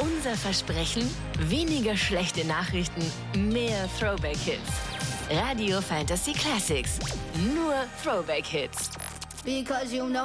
Unser Versprechen: weniger schlechte Nachrichten, mehr Throwback-Hits. Radio Fantasy Classics. Nur Throwback-Hits. Because you know